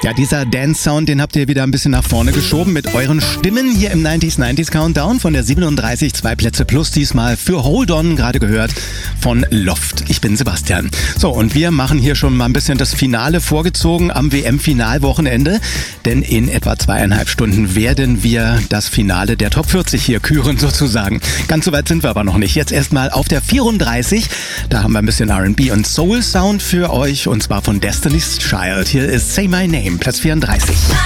Ja, dieser Dance-Sound, den habt ihr wieder ein bisschen nach vorne geschoben mit euren Stimmen hier im 90s Countdown von der 37, 2 Plätze plus diesmal für Hold On, gerade gehört von Loft. Ich bin Sebastian. So, und wir machen hier schon mal ein bisschen das Finale vorgezogen am WM-Finalwochenende, denn in etwa 2,5 Stunden werden wir das Finale der Top 40 hier küren sozusagen. Ganz so weit sind wir aber noch nicht. Jetzt erstmal auf der 34, da haben wir ein bisschen R&B und Soul-Sound für euch und zwar von Destiny's Child. Hier ist Say My Name, Platz 34.